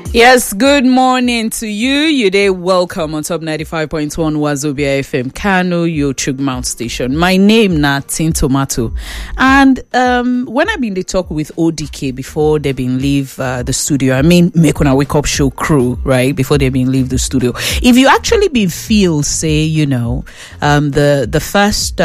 Yes, good morning to you. You day welcome on top 95.1 Wazobia FM Kano, your Chugmount station. My name na Tin Tomato. And when I been to talk with ODK before they been leave the studio, I mean make una wake up show crew, right? Before they been leave the studio. If you actually been feel, say, the first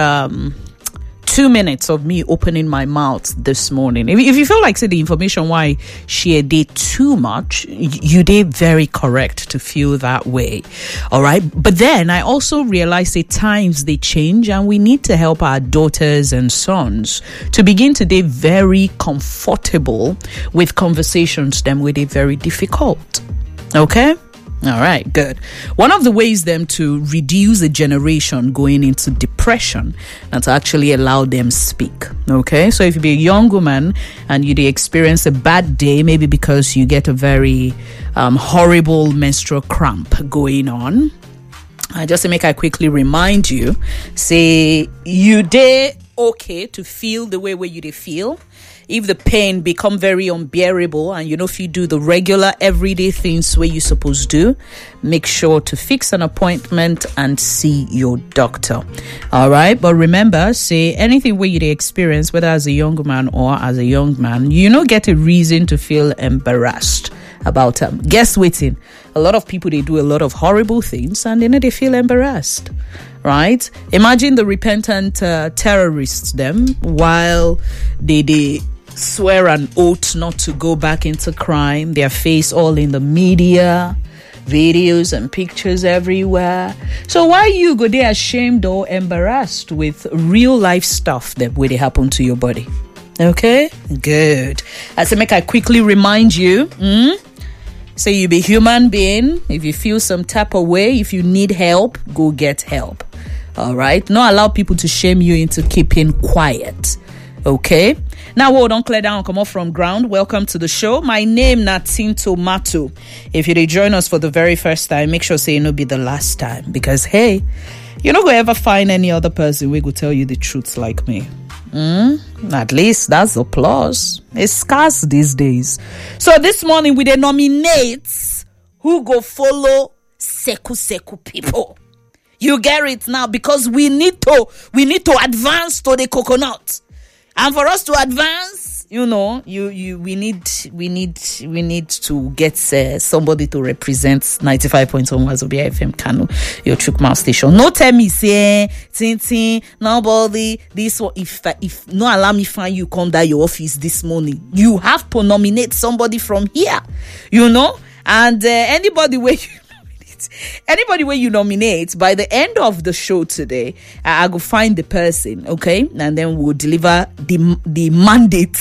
2 minutes of me opening my mouth this morning. If you feel like say the information why she did too much, you did very correct to feel that way. All right. But then I also realized that times they change and we need to help our daughters and sons to begin to be very comfortable with conversations them with it very difficult. Okay. All right, good. One of the ways them to reduce a generation going into depression and to actually allow them speak. Okay, so if you be a young woman and you experience a bad day, maybe because you get a very horrible menstrual cramp going on, just to make I quickly remind you, say you dey okay to feel the way where you dey feel. If the pain become very unbearable and if you do the regular everyday things where you supposed to, make sure to fix an appointment and see your doctor. All right. But remember, say anything where you experience, whether as a young man or as a young man, get a reason to feel embarrassed about them. Guess waiting. A lot of people, they do a lot of horrible things and then they feel embarrassed. Right? Imagine the repentant terrorists them while they swear an oath not to go back into crime, their face all in the media, videos and pictures everywhere. So why you go there ashamed or embarrassed with real life stuff that would happen to your body? Okay, good. As I make I quickly remind you, say you be human being. If you feel some type of way, if you need help, go get help. All right, not allow people to shame you into keeping quiet. Okay. Now, don't clear down, come off from ground. Welcome to the show. My name na Tin Tomato. If you join us for the very first time, make sure say be the last time. Because, hey, you're not going to ever find any other person who will tell you the truth like me. At least that's the plus. It's scarce these days. So this morning, we nominate who go follow Seku people. You get it now because we need to advance to the coconut. And for us to advance, we need to get somebody to represent 95.1 Wazobia FM Kano, your Chukmount station. No tell me say Tintin, nobody this one. If no allow me find you come down your office this morning, you have to nominate somebody from here, and anybody where you nominate by the end of the show today, I go find the person, okay, and then we'll deliver the mandate.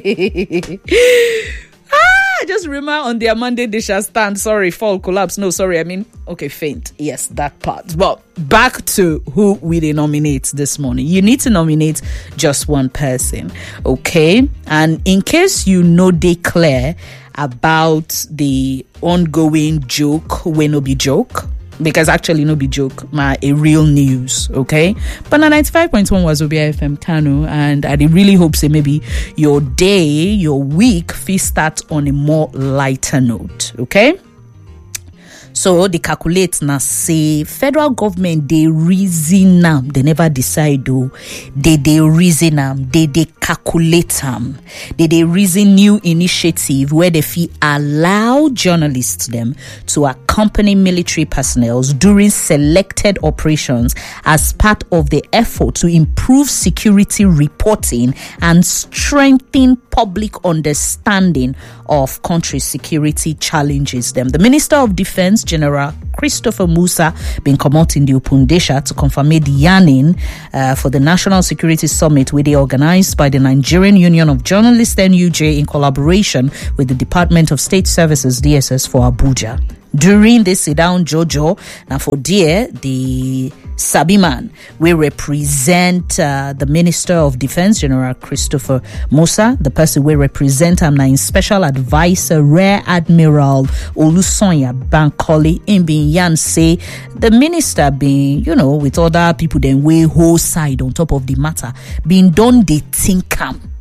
Just remember on their mandate they shall stand. Sorry, fall, collapse. No, sorry, I mean faint. Yes, that part. But back to who we nominate this morning. You need to nominate just one person, okay? And in case declare about the ongoing joke, when no be joke, because actually no be joke, a real news, okay? But na 95.1 Wazobia FM Kano, and I really hope say maybe your day, your week, start on a more lighter note, okay? So they calculate now, say federal government they reason them, they never decide though. They reason them, they calculate them. They reason new initiative where they feel allow journalists them to accompany military personnel during selected operations as part of the effort to improve security reporting and strengthen public understanding of country security challenges them. The Minister of Defense, General Christopher Musa, been commoting the Opundesha to confirm the yarning for the National Security Summit, where they organized by the Nigerian Union of Journalists, NUJ, in collaboration with the Department of State Services, DSS, for Abuja. During this sit-down Jojo, now for dear, the Sabiman, we represent the Minister of Defense, General Christopher Musa, the person we represent him in Special Advisor, Rear Admiral Olusonya Bankole, in being Yan say, the minister being, with other people, then way whole side on top of the matter, being done they think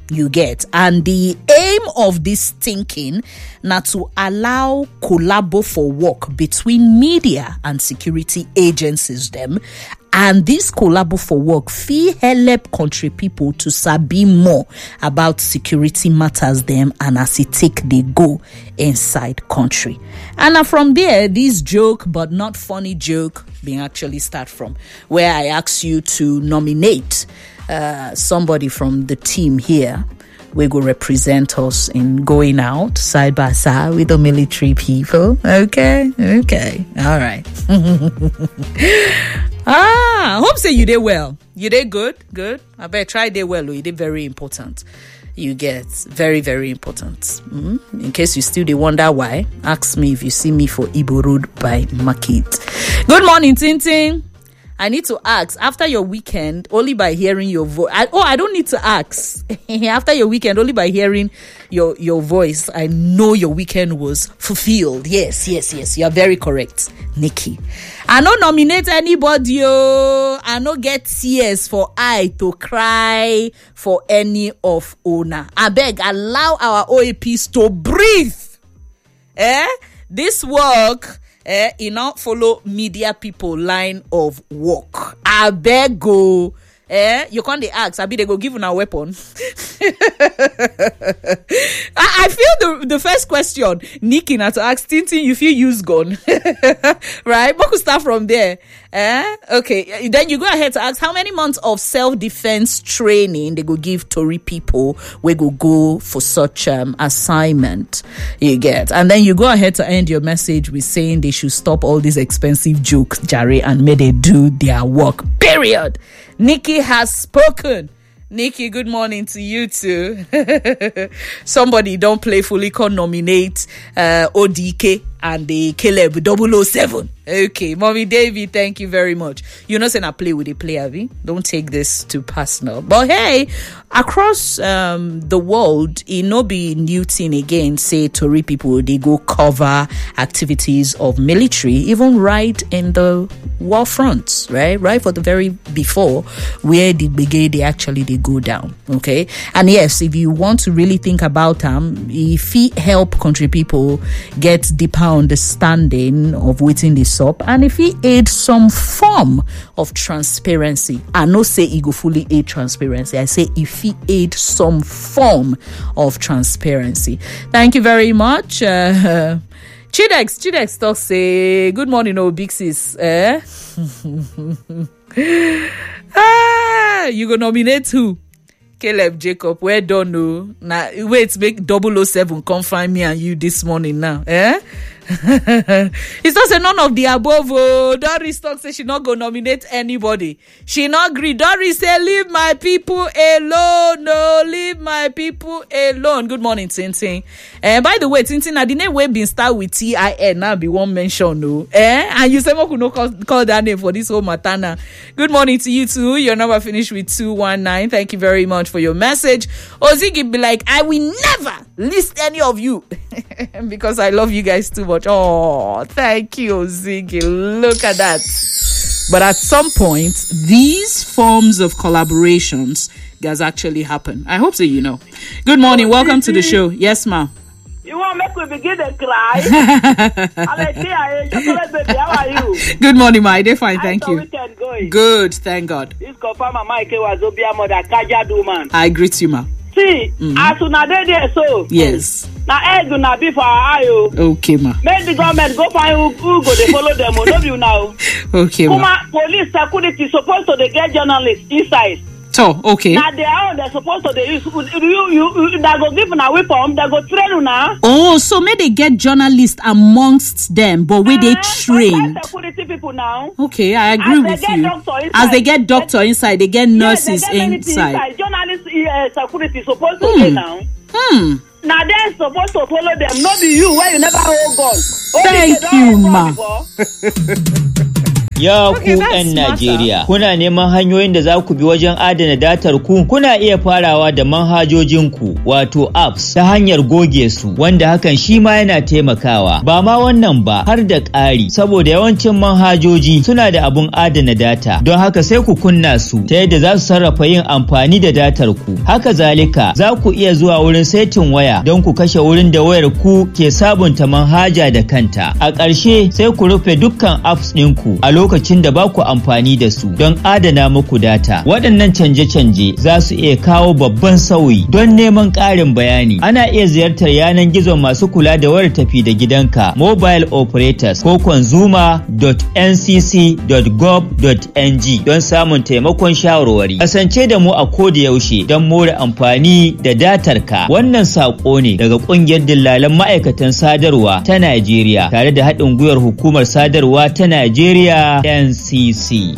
You get, and the aim of this thinking now to allow collabo for work between media and security agencies them, and this collabo for work fee help country people to sabi more about security matters them and as it take they go inside country. And from there, this joke but not funny joke being actually start from, where I ask you to nominate somebody from the team here. We go represent us in going out side by side with the military people. Okay. All right. Hope say you did well. You did good. I bet try did well. You did very important. You get very, very important. In case you still dey wonder why, ask me if you see me for Ibo Road by Market. Good morning, Tintin. I need to ask, after your weekend, only by hearing your voice. I don't need to ask. After your weekend, only by hearing your voice, I know your weekend was fulfilled. Yes. You are very correct, Nikki. I don't nominate anybody. I don't get tears for eye to cry for any of owner. I beg, allow our OAPs to breathe. This work... e not follow media people line of work. I beg go. You can't ask. I be they go give una weapon. I feel the first question, Nikki, now to ask Tintin, you feel use gun, right? But we start from there. Okay. Then you go ahead to ask how many months of self-defense training they go give Tory people. We go for such assignment. You get, and then you go ahead to end your message with saying they should stop all these expensive jokes, Jerry, and may they do their work. Period. Nikki has spoken. Nikki, good morning to you too. Somebody don't playfully nominate ODK and the Caleb 007. Okay, Mommy Davy, thank you very much. You're not saying I play with the player, V. Don't take this too personal. But hey, across the world, it no be new thing again. Say Tory people, they go cover activities of military, even right in the war fronts, right? Right for the very before where the brigade they go down. Okay, and yes, if you want to really think about if it help country people get deeper understanding of waiting this up, and if he aid some form of transparency, I no say he go fully aid transparency, I say if he aid some form of transparency. Thank you very much. Chidex talk say good morning, big sis. You go nominate who? Caleb Jacob, where don't know. Now wait, make 007 come find me and you this morning now. It's not say none of the above. Doris talk say she not go nominate anybody. She not agree. Doris say leave my people alone. No, leave my people alone. Good morning, Tintin. By the way, Tintin, the name we been start with TIN now be one mention, no. And you say we could not call that name for this whole matana. Good morning to you too. Your number finished with 219. Thank you very much for your message. Ozigi be like, I will never list any of you because I love you guys too much. Oh, thank you, Ozigi. Look at that. But at some point, these forms of collaborations does actually happen. I hope so, you know. Good morning. Welcome to the show. Yes, ma'am. You want to make me begin to cry? How are you? Good morning, ma. They're fine, thank you. Weekend going? Good, thank God. This confirm Mike was Obia mother Kaja do man. I greet you, ma. See, as soon as they so. Yes. Now, egg will not be for our eye. Okay, ma. Make the government go find who go they follow them. No, you now. Okay, ma. Police security supposed to they get journalists inside. So, okay. Now they're supposed to they use you that go give a weapon, that go train you now. Oh, so may they get journalists amongst them, but where they trained. Security people now. Okay, I agree with you. As they get doctor inside, they get nurses inside. Journalists security supposed to be now. Now they're supposed to follow them, not be you where you never hold gun. Thank you, ma. Ya ku 'yan Najeriya, kuna neman hanyoyin da za ku bi wajen adana datar ku? Kuna iya farawa da manhajojinku, wato apps, ta hanyar goge su, wanda hakan shi ma yana taimakawa. Ba ma wannan ba, har da ƙari, saboda yawancin manhajoji suna da abun adana data, don haka sai ku kunna su ta yadda za su sarrafa yin amfani da datar ku. Haka zalika, za ku iya zuwa wurin saitin waya don ku kashe wurin da wayar ku ke sabunta manhaja da kanta. A ƙarshe, sai ku rufe dukkan apps ɗinku a lokacin da ba ku amfani da su don adana muku data. Waɗannan canje-canje za su iya kawo babban sauyi. Don neman ƙarin bayani, ana iya ziyartar yanar gizon masu kula da wayar tafi da gidanka mobile operators ko consumer.ncc.gov.ng don samun taimakon shawarwari. Kasance da mu a koda yaushe don more amfani da datar ka. Wannan saƙo ne daga ƙungiyar dillalan ma'aikatan sadarwa ta Najeriya tare da haɗin gwiwar hukumar sadarwa ta Najeriya NCC.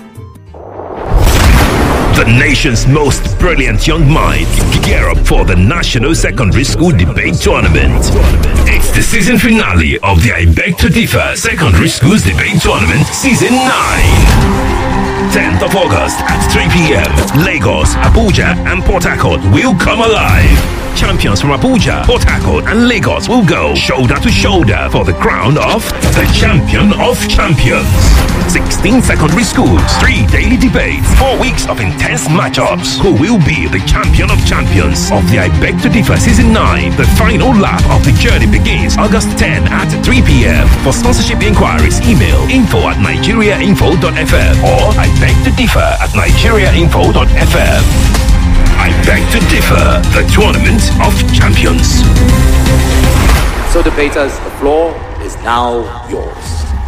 The nation's most brilliant young minds gear up for the National Secondary School Debate Tournament. It's the season finale of the I Beg to Differ Secondary Schools Debate Tournament Season 9. 10th of August at 3 p.m. Lagos, Abuja, and Port Harcourt will come alive. Champions from Abuja, Port Harcourt, and Lagos will go shoulder to shoulder for the crown of the Champion of Champions. 16 secondary schools, 3 daily debates, 4 weeks of intense matchups. Who will be the Champion of Champions of the I Beg to Differ Season 9? The final lap of the journey begins August 10 at 3 p.m. For sponsorship inquiries, email info@nigeriainfo.fm or I Beg to Differ @nigeriainfo.fm. I Beg to Differ, the Tournament of Champions. So debaters, the floor is now yours.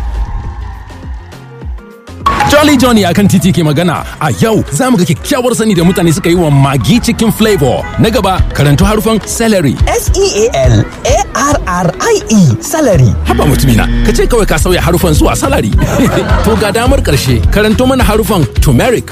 Jolly Johnny akan titi ke magana. A yau za mu ga kyakkyawar sani da mutane suka yi wa Maggi cikin flavor. Na gaba, karanto harufan celery. S-E-A-L-A-R-R-I-E celery. Haba mutumina, ka ce kawai ka sauya harufan zuwa salary. To ga damar karshe, karanto mana harufan turmeric.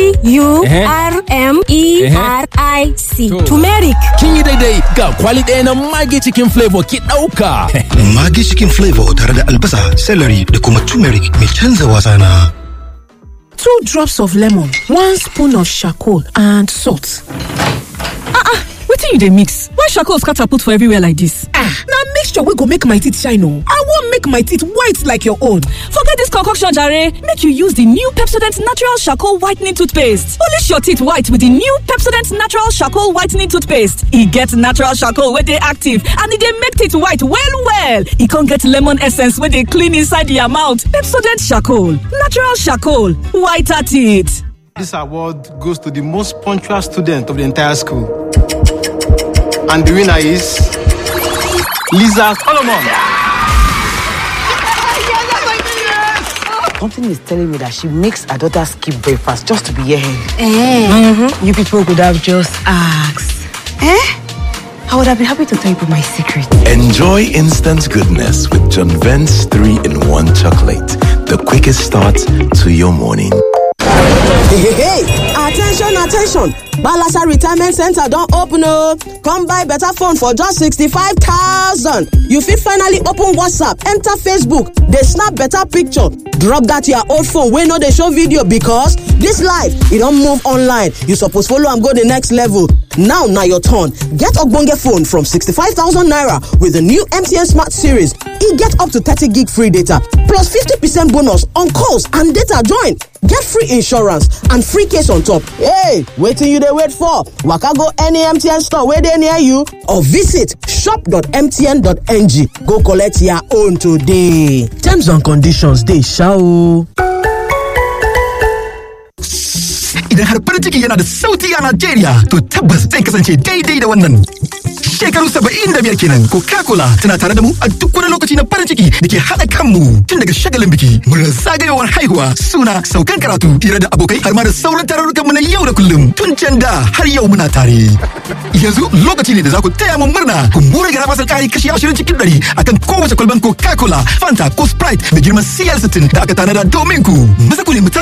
T-U-R-M-E-R-I-C. Turmeric. Kin yi daidai, ga kwali ɗaya na Maggi cikin flavor ki ɗauka. Maggi cikin flavor tare da albasa, celery da kuma turmeric mai canza wasa na. 2 drops of lemon, 1 spoon of charcoal and salt. Wetin you dey mix? Why charcoal scatter put for everywhere like this? Na mixture wey go make my teeth shine o. I wan make my teeth white like your own. Forget this concoction jare. Make you use the new Pepsodent Natural Charcoal Whitening Toothpaste. Polish your teeth white with the new Pepsodent Natural Charcoal Whitening Toothpaste. E get natural charcoal wey dey active and e dey make teeth white well well. E con get lemon essence wey dey clean inside your mouth. Pepsodent Charcoal, natural charcoal, whiter teeth. This award goes to the most punctual student of the entire school. And the winner is Lisa Solomon. Something is telling me that she makes her daughter skip breakfast just to be here. You people could have just asked. I would have been happy to tell you my secret. Enjoy instant goodness with John Vent's 3-in-1 chocolate. The quickest start to your morning. Hey, attention. Balasa Retirement Center don't open oh. Come buy better phone for just 65,000. You fit finally open WhatsApp, enter Facebook, they snap better picture. Drop that your old phone wey no dey show video because this life, it don't move online. You suppose follow and go the next level. Now your turn. Get ogbonge phone from 65,000 naira with the new MTN Smart Series. E get up to 30 gig free data plus 50% bonus on calls and data join. Get free insurance and free case on top. Hey, wetin you dey wait for? Waka go any MTN store wey dey near you or visit shop.mtn.ng. Go collect your own today. Terms and conditions dey sha o. Idan har farin ciki yana da sauti a Najeriya, to tabbas zai kasance daidai da wannan. Shekaru 75 kenan Coca-Cola tana tare da mu a duk wani lokaci na farin ciki da ke haɗa kanmu tun daga shagalin biki, murar zagayowar haihuwa, suna, saukan karatu, hira da abokai har ma da sauran tarurrukan mu na yau da kullum. Tun can da har yau muna tare. Yanzu lokaci ne da za ku taya mu murna ku more gara fasar kari kashi 20 cikin 100 akan kowace kwalban Coca-Cola, Fanta ko Sprite da girman CL60 da aka tanada domin ku. Maza ku nemi